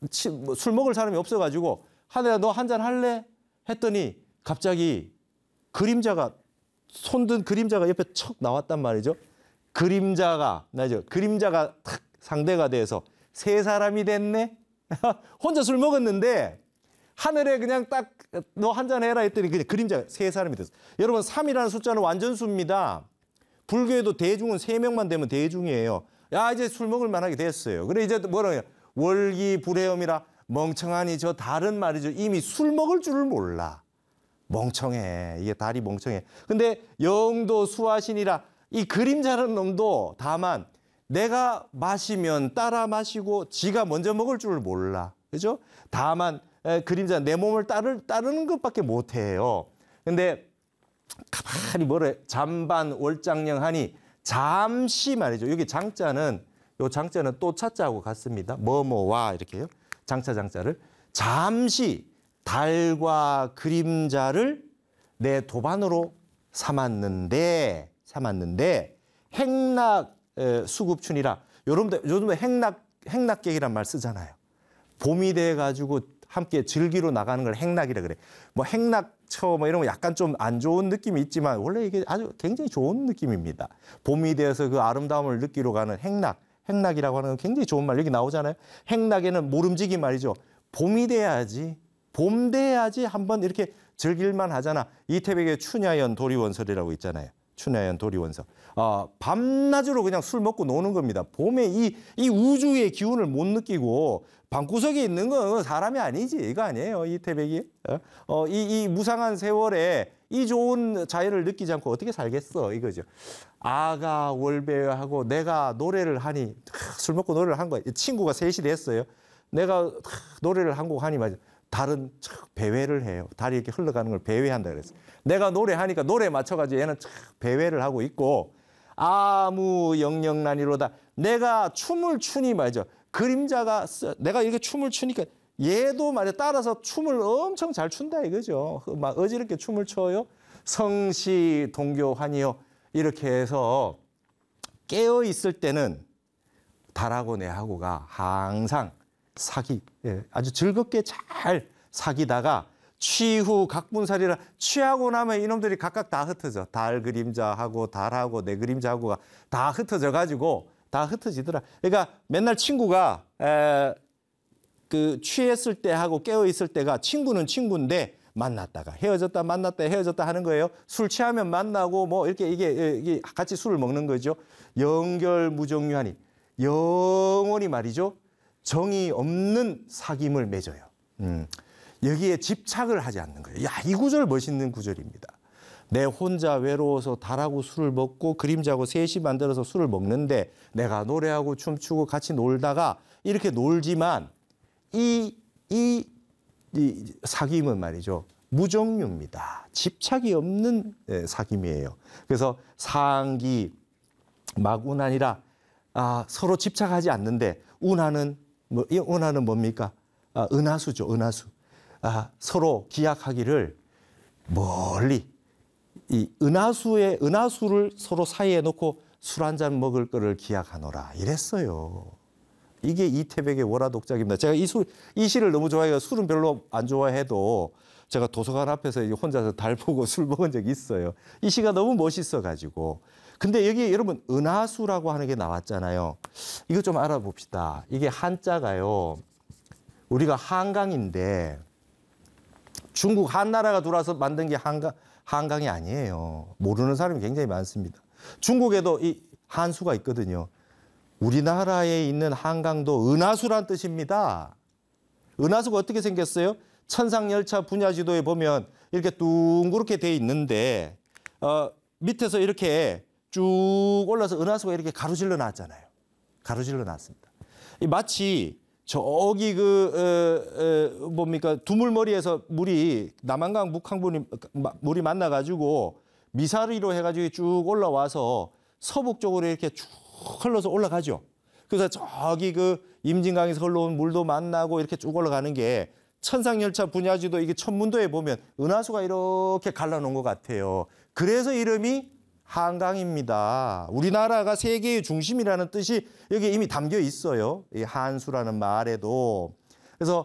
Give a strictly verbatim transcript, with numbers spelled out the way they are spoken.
술 먹을 사람이 없어가지고 하늘아 너 한잔 할래? 했더니 갑자기 그림자가 손든 그림자가 옆에 척 나왔단 말이죠. 그림자가 나죠. 그림자가 탁 상대가 돼서 세 사람이 됐네. 혼자 술 먹었는데 하늘에 그냥 딱 너 한잔 해라 했더니 그냥 그림자가 세 사람이 됐어. 여러분 삼이라는 숫자는 완전수입니다. 불교에도 대중은 세 명만 되면 대중이에요. 야 이제 술 먹을 만하게 됐어요. 그래 이제 뭐라고요? 월기 불해엄이라 멍청하니 저 달은 말이죠. 이미 술 먹을 줄을 몰라. 멍청해. 이게 달이 멍청해. 근데 영도 수화신이라 이 그림자라는 놈도 다만 내가 마시면 따라 마시고 지가 먼저 먹을 줄을 몰라. 그죠? 다만 에, 그림자 내 몸을 따르, 따르는 것밖에 못해요. 근데 가만히 뭐래 잠반 월장령하니 잠시 말이죠. 여기 장자는 요 장자는 또 차자하고 같습니다. 뭐뭐와 이렇게요. 장차 장자를 잠시 달과 그림자를 내 도반으로 삼았는데 삼았는데 행락 에, 수급춘이라 여러분들 요즘에 행락 행락객이란 말 쓰잖아요. 봄이 돼 가지고 함께 즐기러 나가는 걸 행락이라 그래. 뭐 행락처 뭐 이런 거 약간 좀 안 좋은 느낌이 있지만 원래 이게 아주 굉장히 좋은 느낌입니다. 봄이 되어서 그 아름다움을 느끼러 가는 행락, 행락이라고 하는 건 굉장히 좋은 말 여기 나오잖아요. 행락에는 모름지기 말이죠. 봄이 돼야지, 봄 돼야지 한번 이렇게 즐길만 하잖아. 이태백의 춘야연 도리원설이라고 있잖아요. 춘야연 도리원설. 어, 밤낮으로 그냥 술 먹고 노는 겁니다. 봄에 이, 이 우주의 기운을 못 느끼고 방구석에 있는 건 사람이 아니지. 이거 아니에요. 이태백이. 어, 어, 이, 이 무상한 세월에 이 좋은 자연을 느끼지 않고 어떻게 살겠어. 이거죠. 아가 월배하고 내가 노래를 하니 술 먹고 노래를 한 거야. 친구가 셋이 됐어요. 내가 노래를 한 곡 하니 맞아. 달은 배회를 해요. 달이 이렇게 흘러가는 걸 배회한다 그랬어요. 내가 노래하니까 노래 맞춰가지고 얘는 배회를 하고 있고 아무 영영난이로다. 내가 춤을 추니 말이죠. 그림자가 내가 이렇게 춤을 추니까 얘도 말이야 따라서 춤을 엄청 잘 춘다 이거죠. 막 어지럽게 춤을 춰요. 성시 동교환이요. 이렇게 해서 깨어 있을 때는 달하고 내하고가 항상 사기 예, 아주 즐겁게 잘 사귀다가 취후 각분살이라 취하고 나면 이놈들이 각각 다 흩어져. 달 그림자하고 달하고 내 그림자하고가 다 흩어져 가지고 다 흩어지더라. 그러니까 맨날 친구가 에, 그 취했을 때 하고 깨어 있을 때가 친구는 친구인데 만났다가 헤어졌다 만났다 헤어졌다 하는 거예요. 술 취하면 만나고 뭐 이렇게 이게, 이게 같이 술을 먹는 거죠. 영결무정유하니 영원히 말이죠. 정이 없는 사귐을 맺어요. 음. 여기에 집착을 하지 않는 거예요. 야, 이 구절 멋있는 구절입니다. 내 혼자 외로워서 달하고 술을 먹고 그림자하고 셋이 만들어서 술을 먹는데 내가 노래하고 춤추고 같이 놀다가 이렇게 놀지만 이, 이, 이 사귐은 말이죠. 무정유입니다. 집착이 없는 사귐이에요. 그래서 상기, 막운하니라 아, 서로 집착하지 않는데 운하는 뭐, 이 은하는 뭡니까? 아, 은하수죠, 은하수. 아, 서로 기약하기를 멀리 이 은하수의 은하수를 서로 사이에 놓고 술 한 잔 먹을 거를 기약하노라 이랬어요. 이게 이태백의 월화독작입니다. 제가 이, 술, 이 시를 너무 좋아해요. 술은 별로 안 좋아해도 제가 도서관 앞에서 혼자서 달 보고 술 먹은 적이 있어요. 이 시가 너무 멋있어가지고. 근데 여기 여러분 은하수라고 하는 게 나왔잖아요. 이거 좀 알아봅시다. 이게 한자가요. 우리가 한강인데 중국 한나라가 들어와서 만든 게 한강, 한강이 아니에요. 모르는 사람이 굉장히 많습니다. 중국에도 이 한수가 있거든요. 우리나라에 있는 한강도 은하수란 뜻입니다. 은하수가 어떻게 생겼어요? 천상열차 분야지도에 보면 이렇게 둥그렇게 돼 있는데 어, 밑에서 이렇게 쭉 올라서 은하수가 이렇게 가로질러 놨잖아요. 가로질러 놨습니다. 마치 저기 그 어, 어, 뭡니까 두물머리에서 물이 남한강 북한물이 물이 만나가지고 미사리로 해가지고 쭉 올라와서 서북 쪽으로 이렇게 쭉 흘러서 올라가죠. 그래서 저기 그 임진강에서 흘러온 물도 만나고 이렇게 쭉 올라가는 게 천상열차 분야지도 이게 천문도에 보면 은하수가 이렇게 갈라놓은 것 같아요. 그래서 이름이 한강입니다. 우리나라가 세계의 중심이라는 뜻이 여기 이미 담겨 있어요. 이 한수라는 말에도. 그래서